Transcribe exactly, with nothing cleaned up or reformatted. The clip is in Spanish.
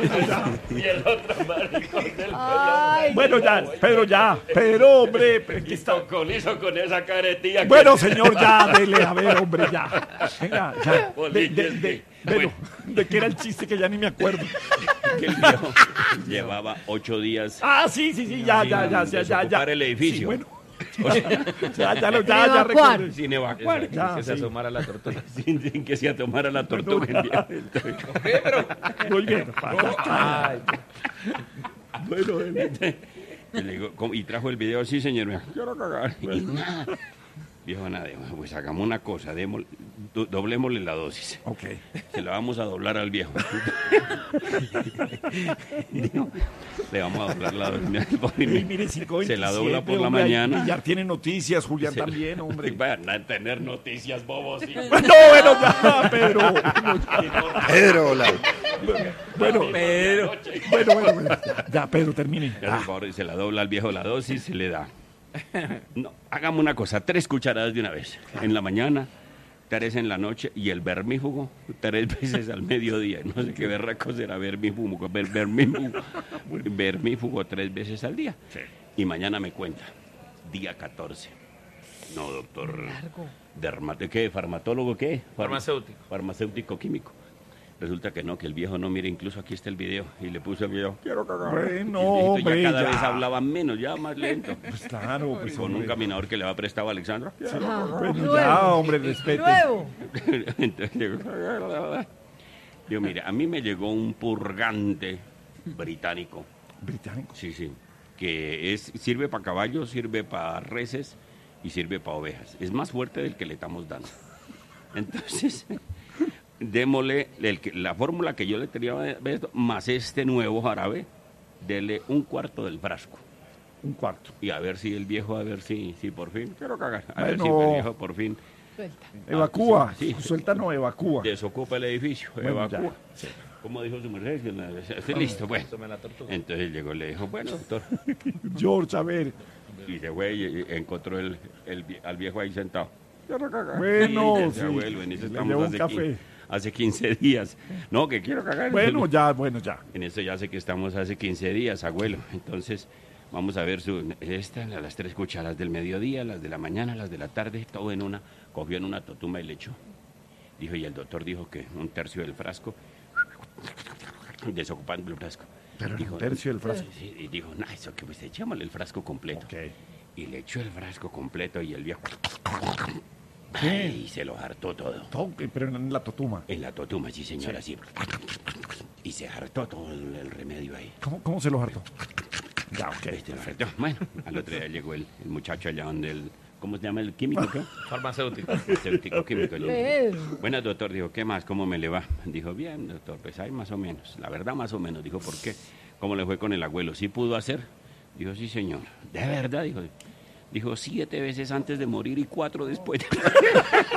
Y el otro maricón del Ay, Bueno, ya, Pedro, ya. Pero, hombre, pero aquí está. con hizo con esa caretilla. Bueno, señor, ya, dele, a ver, hombre, ya. Venga, ya. De, de, de, bueno, ¿de qué era el chiste que ya ni me acuerdo? Que el viejo llevaba ocho días Ah, sí, sí, sí, ya, ya, ya, ya, ya, ya. desocupar el edificio. Sí, bueno. Ya, ya, lo- ya, ya Evacuar. recuerdo. sin evacuar. Ya, que se sí. asomara la tortuga. Sin, sin que se tomara la tortuga. Bueno, el viejo. Entonces, Muy bien. Ay, Bueno, él- y le digo, ¿cómo? Y trajo el video, sí, señor. Me dijo, quiero cagar. Y nada. Viejo, nada, pues hagamos una cosa, démosle, do- doblémosle la dosis. ok. Se la vamos a doblar al viejo. Dijo, le vamos a doblar la dosis. Y mire, cinco Se la veintisiete, dobla por la hombre, ahí mañana. Ya tiene noticias, Julián Se- también, hombre. Van a tener noticias, bobos. y- No, bueno, ya, Pedro. Pedro, la... Bueno, pero bueno, bueno, bueno. Ya, Pedro, termine. Ya, por favor, se la dobla al viejo la dosis, se le da. No, hagamos una cosa, tres cucharadas de una vez. En la mañana, tres en la noche y el vermífugo tres veces al mediodía. No sé qué berraco será vermífugo, ver, vermífugo, vermífugo tres veces al día. Y mañana me cuenta, día catorce. No, doctor. Dermate, ¿qué? ¿Farmatólogo qué? Farm- Farmacéutico. Farmacéutico químico. Resulta que no, que el viejo no, mire, incluso aquí está el video. Y le puso el video, quiero cagar. Bueno, Y el viejito hombre, ya cada ya. vez hablaba menos, ya más lento. Pues claro, pues Con un hombre. caminador que le va prestado a Alexandra. Bueno, ya, hombre, respete. nuevo. Entonces, digo, digo, mire, a mí me llegó un purgante británico. Británico. Sí, sí. Que es, sirve para caballos, sirve para reses y sirve para ovejas. Es más fuerte del que le estamos dando. Entonces, démosle el que- la fórmula que yo le tenía de esto, más este nuevo jarabe, dele un cuarto del frasco. Un cuarto. Y a ver si el viejo, a ver si, si por fin, quiero cagar, a ver Bueno. si el viejo por fin Suelta. Evacúa. sí, sí. Suelta no, evacúa. desocupa el edificio, Bueno, evacúa. ya, sí. ¿Cómo dijo su merced? Que la- Estoy listo, bueno. tome la tortuga. Entonces llegó y le dijo, bueno, doctor. George, a ver. Y se fue y encontró el, el vie- al viejo ahí sentado. Quiero cagar. Bueno, Y ya sí. se vuelve, en eso Le estamos llevó un hace, café. quince, hace quince días. No, que quiero cagar. Bueno, ya, bueno, ya. En esto ya sé que estamos hace quince días, abuelo. Entonces, vamos a ver su, esta, las tres cucharas del mediodía, las de la mañana, las de la tarde, todo en una. Cogió en una totuma y le echó. Dijo, y el doctor dijo que un tercio del frasco, desocupando el frasco. Pero dijo, un tercio del frasco. Sí, y dijo, no, eso que pues echémosle el frasco completo. Ok. Y le echó el frasco completo y el viejo. ¿Qué? Y se lo hartó todo. Toque, pero en la totuma. En la totuma, sí, señora, sí. Y se hartó todo el, el remedio ahí. ¿Cómo, cómo se lo hartó? Ya, ok. Este lo hartó. Bueno, al otro día llegó el, el muchacho allá donde el. ¿Cómo se llama el químico? ¿Qué? Farmacéutico. Farmacéutico químico. Llegó. Pedro. Bueno, doctor, dijo, ¿qué más? ¿Cómo me le va? Dijo, bien, doctor, pues hay más o menos. La verdad, más o menos. Dijo, ¿por qué? ¿Cómo le fue con el abuelo? ¿Sí pudo hacer? Dijo, sí, señor. ¿De verdad? Dijo, dijo siete veces antes de morir y cuatro después.